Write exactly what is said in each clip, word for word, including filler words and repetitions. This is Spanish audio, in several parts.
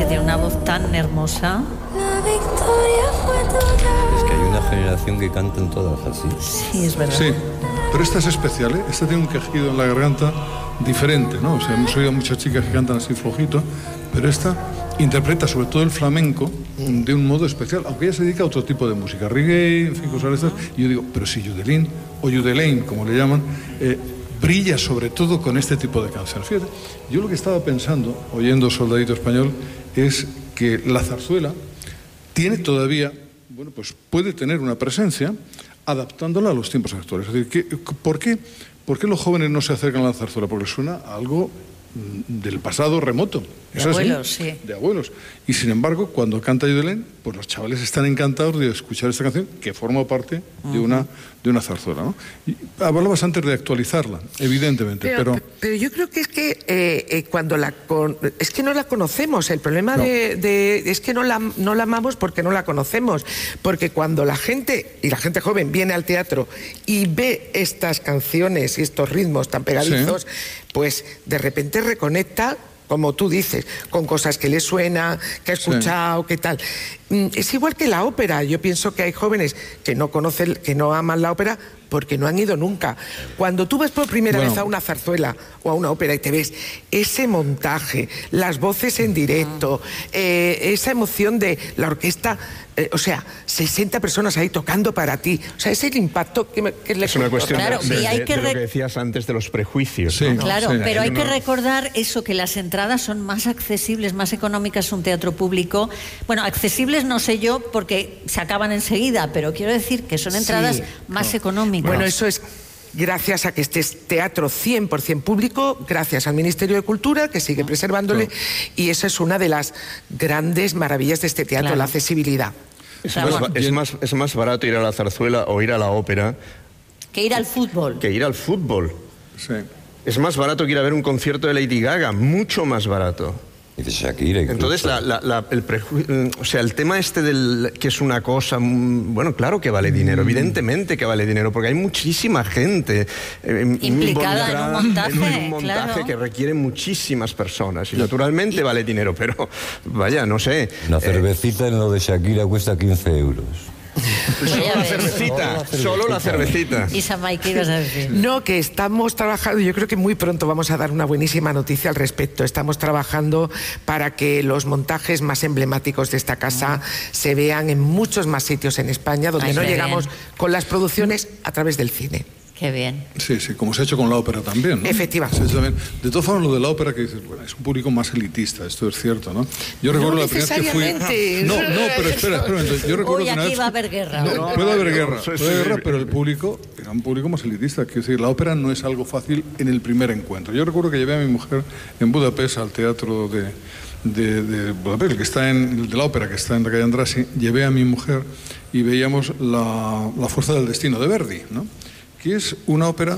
tiene una voz tan hermosa. Es que hay una generación que cantan todas así. Sí, es verdad. Sí, pero esta es especial, ¿eh? Esta tiene un quejido en la garganta diferente, ¿no? O sea, hemos oído a muchas chicas que cantan así flojito, pero esta interpreta sobre todo el flamenco de un modo especial, aunque ella se dedica a otro tipo de música, reggae, en fin, cosas de estas. Y yo digo, pero si Yudelín, o Yudelaine, como le llaman, eh, brilla sobre todo con este tipo de canciones. Fíjate, yo lo que estaba pensando, oyendo Soldadito Español, es que la zarzuela tiene todavía, bueno, pues puede tener una presencia adaptándola a los tiempos actuales. Es decir, ¿qué, por, qué, ¿por qué los jóvenes no se acercan a la zarzuela? Porque suena a algo del pasado remoto. De abuelos, sí. De abuelos. Y sin embargo, cuando canta Yudelén, pues los chavales están encantados de escuchar esta canción que forma parte uh-huh. de una de una zarzuela, ¿no? Y hablabas antes de actualizarla, evidentemente, pero... Pero, pero yo creo que es que eh, eh, cuando la... Con, es que no la conocemos. El problema no. de, de... es que no la, no la amamos porque no la conocemos. Porque cuando la gente, y la gente joven, viene al teatro y ve estas canciones y estos ritmos tan pegadizos, sí. pues de repente reconecta, como tú dices, con cosas que le suena, que ha escuchado, sí. que tal. Es igual que la ópera. Yo pienso que hay jóvenes que no conocen, que no aman la ópera porque no han ido nunca. Cuando tú ves por primera bueno. vez a una zarzuela o a una ópera y te ves ese montaje, las voces en directo, eh, esa emoción de la orquesta, eh, o sea, sesenta personas ahí tocando para ti, o sea, es el impacto que, me, que le... Es una cuestión claro, de, de, y hay que de lo re... que decías antes de los prejuicios. Sí, ¿no? Claro, sí, pero hay una... que recordar eso, que las entradas son más accesibles, más económicas, un teatro público. Bueno, accesibles no sé yo porque se acaban enseguida, pero quiero decir que son entradas sí, más claro. económicas. Bueno, eso es gracias a que este es teatro cien por ciento público, gracias al Ministerio de Cultura, que sigue preservándole, claro. y esa es una de las grandes maravillas de este teatro, claro. la accesibilidad. Es, claro. más, es, más, es más barato ir a la zarzuela o ir a la ópera que ir al fútbol. Que ir al fútbol. Sí. Es más barato que ir a ver un concierto de Lady Gaga, mucho más barato. Y de Shakira. Entonces, la, la, la, el preju... o sea, el tema este del que es una cosa, bueno, claro que vale dinero, evidentemente que vale dinero, porque hay muchísima gente eh, implicada en un montaje, en un montaje claro. que requiere muchísimas personas y naturalmente vale dinero, pero vaya, no sé. Una cervecita eh... en lo de Shakira cuesta quince euros. Solo la cervecita, solo la cervecita. Isamay, ¿qué ibas a decir? No, que estamos trabajando, yo creo que muy pronto vamos a dar una buenísima noticia al respecto. Estamos trabajando para que los montajes más emblemáticos de esta casa se vean en muchos más sitios en España, donde Ay, no llegamos bien. con las producciones a través del cine. Qué bien. Sí, sí, como se ha hecho con la ópera también, ¿no? Efectivamente. También. De todas formas, lo de la ópera que dices, bueno, es un público más elitista, esto es cierto, ¿no? Yo recuerdo no la primera vez que fui... No, no, pero espera, espera. Entonces, yo recuerdo Uy, que aquí vez... va a haber guerra. No, no, puede haber no, guerra, no, sí, puede haber guerra, sí. pero el público era un público más elitista. Quiero decir, la ópera no es algo fácil en el primer encuentro. Yo recuerdo que llevé a mi mujer en Budapest al teatro de... De, de Budapest, el que está en, de la ópera que está en la calle Andrassy, llevé a mi mujer y veíamos la, la Fuerza del Destino de Verdi, ¿no? Que es una ópera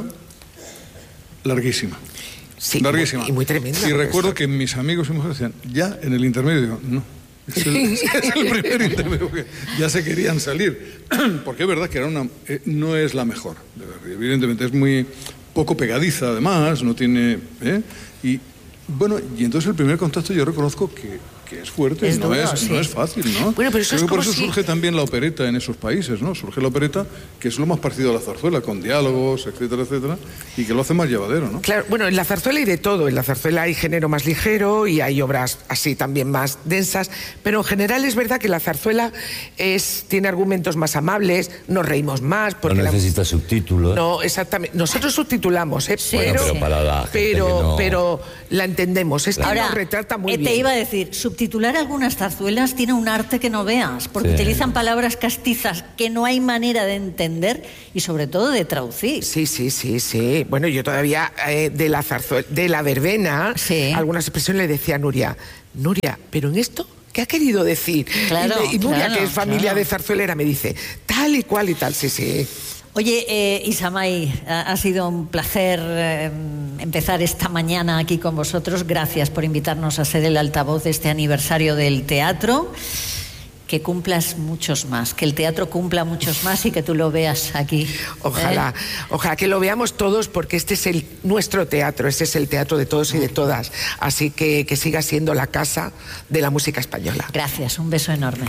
larguísima. Sí, larguísima. Y muy tremenda. Y recuerdo eso. que mis amigos y mujeres decían, ya en el intermedio, digo, no. Es el, es el primer intermedio que ya se querían salir. Porque es verdad que era una, eh, no es la mejor de Verdi. Evidentemente es muy poco pegadiza, además, no tiene. ¿eh? Y bueno, y entonces el primer contacto yo reconozco que. que es fuerte, es no, duro, es, sí. no es fácil, ¿no? Bueno, pero eso Creo es que por como eso si... surge también la opereta en esos países, ¿no? Surge la opereta, que es lo más parecido a la zarzuela, con diálogos, etcétera, etcétera, y que lo hace más llevadero, ¿no? Claro, bueno, en la zarzuela hay de todo. En la zarzuela hay género más ligero y hay obras así también más densas, pero en general es verdad que la zarzuela es, tiene argumentos más amables, nos reímos más. Porque no necesita la... subtítulos. No, exactamente. Nosotros subtitulamos, ¿eh? Sí, pero, bueno, pero para la gente pero, que no... pero la entendemos. Esta Ahora, nos retrata muy eh, bien. Te iba a decir, subtitular algunas zarzuelas tiene un arte que no veas, porque sí. utilizan palabras castizas que no hay manera de entender y sobre todo de traducir. Sí, sí, sí, sí. Bueno, yo todavía eh, de la zarzuela, de la verbena, sí. algunas expresiones le decía a Nuria, Nuria, ¿pero en esto qué ha querido decir? Claro, y, me, y Nuria, claro, que es familia claro. de zarzuelera, me dice, tal y cual y tal, sí, sí. Oye, eh, Isamay, ha, ha sido un placer eh, empezar esta mañana aquí con vosotros. Gracias por invitarnos a ser el altavoz de este aniversario del teatro. que cumplas muchos más, que el teatro cumpla muchos más y que tú lo veas aquí. Ojalá, ¿eh? Ojalá que lo veamos todos, porque este es el nuestro teatro, este es el teatro de todos y de todas. Así que que siga siendo la casa de la música española. Gracias, un beso enorme.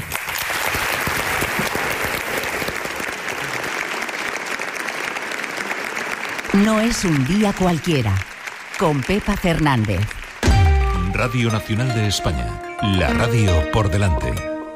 No es un día cualquiera, con Pepa Fernández. Radio Nacional de España, la radio por delante.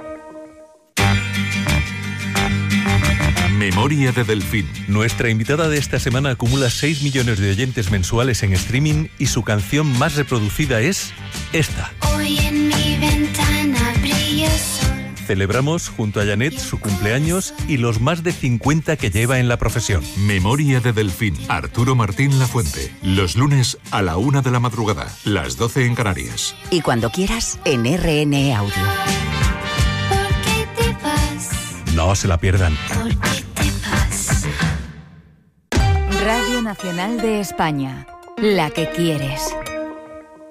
Memoria de Delfín. Nuestra invitada de esta semana acumula seis millones de oyentes mensuales en streaming y su canción más reproducida es esta. Hoy en mi ventana brilla el sol. Celebramos junto a Janet su cumpleaños y los más de cincuenta que lleva en la profesión. Memoria de Delfín. Arturo Martín Lafuente. Los lunes a la una de la madrugada, las doce en Canarias. Y cuando quieras, en R N E Audio. ¿Por qué te vas? No se la pierdan. ¿Por qué te vas? Radio Nacional de España, la que quieres.